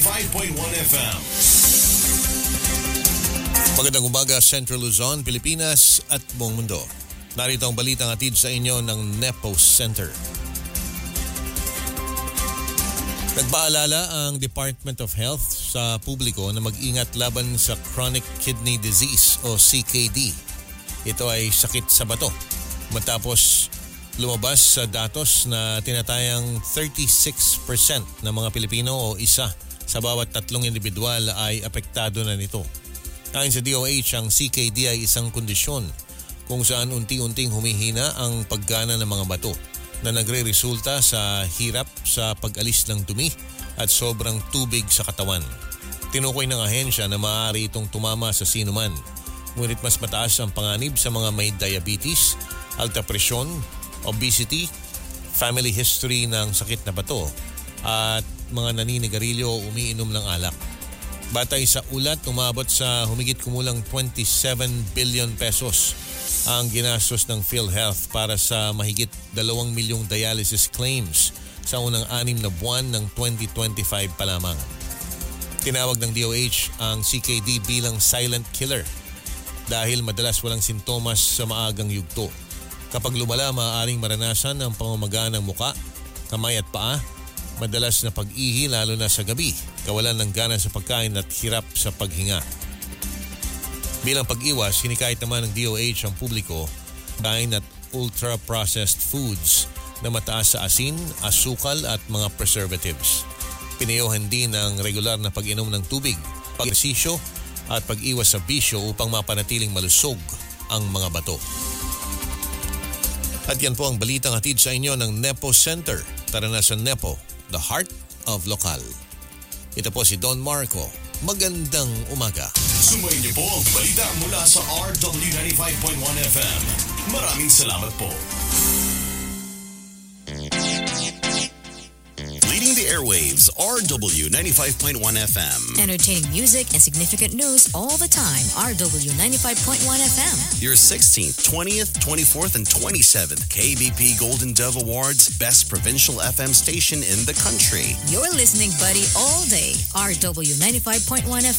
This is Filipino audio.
95.1 FM. Magandang umaga, Central Luzon, Pilipinas at buong mundo. Narito ang balitang hatid sa inyo ng Nepo Center. Nagpaalala ang Department of Health sa publiko na mag-ingat laban sa chronic kidney disease o CKD. Ito ay sakit sa bato. Matapos lumabas sa datos na tinatayang 36% ng mga Pilipino o isa sa bawat 3 individual ay apektado na nito. Ayon sa DOH, ang CKD ay isang kondisyon kung saan unti-unting humihina ang paggana ng mga bato na nagre-resulta sa hirap sa pag-alis ng dumi at sobrang tubig sa katawan. Tinukoy ng ahensya na maaari itong tumama sa sinuman, ngunit mas mataas ang panganib sa mga may diabetes, alta presyon, obesity, family history ng sakit na bato at mga naninigarilyo o umiinom ng alak. Batay sa ulat, umabot sa humigit kumulang 27 billion pesos ang ginastos ng PhilHealth para sa mahigit 2 milyong dialysis claims sa unang 6 na buwan ng 2025 pa lamang. Tinawag ng DOH ang CKD bilang silent killer dahil madalas walang sintomas sa maagang yugto. Kapag lumala, maaaring maranasan ang pamamaga ng muka, kamay at paa, madalas na pag-ihi lalo na sa gabi, kawalan ng gana sa pagkain at hirap sa paghinga. Bilang pag-iwas, hinikayat naman ng DOH ang publiko kain at ultra-processed foods na mataas sa asin, asukal at mga preservatives. Pinayohan din ang regular na pag-inom ng tubig, pag-ehersisyo at pag-iwas sa bisyo upang mapanatiling malusog ang mga bato. At yan po ang balitang hatid sa inyo ng Nepo Center. Tara na sa Nepo, the heart of lokal. Ito po si Don Marco. Magandang umaga. Sumayin niyo po ang balita mula sa RW95.1 FM. Maraming salamat po. Leading the airwaves, RW95.1 FM. Entertaining music and significant news all the time. RW95.1 FM. Your 16th, 20th, 24th, and 27th KBP Golden Dove Awards Best Provincial FM Station in the country. You're listening, buddy, all day. RW95.1 FM.